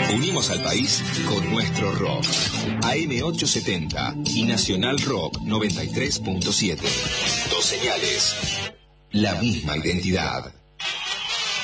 Unimos al país con nuestro rock. AM870 y Nacional Rock 93.7. Dos señales. La misma identidad.